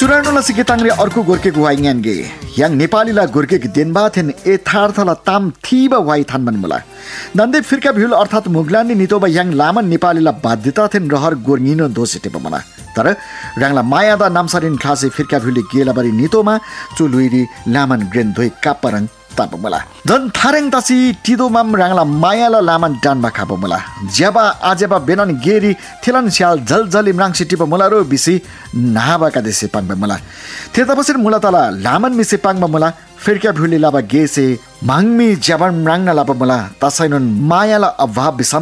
चुराउनला सिके ताङरे अर्को गोर्के गुहाइ गे yang नेपालीला गोर्के देनबा thin यथार्थला ताम थिबा वाइ थानमन मुला नन्दे फिरका भिउल अर्थात मुगलानी नितोबा yang लामन नेपालीला बाध्यता थिन रहर गोर्निनो दोसिटे पमला तर राङला मायादा नामसारिन खासे फिरका भिउले गेलाबारी नितोमा चुलुइरी लामन ग्रेन धोइ कापरङ तापमला जन थारेङ तासी टिदोमाम राङला मायाला लामन डानबा खापमला ज्याबा आजेबा बेनन गेरी थिलन स्याल जलजली म्राङसी टिप मुलारो बिसी नाहाबाका देसे पाङबा मुला थेताबसिर मुलातला लामन मिसे पाङबा मुला फिरका भिउले लाबा गेसे माङमी ज्याबन म्राङना लाबा मुला तासाइनन मायाला अभाव बिसम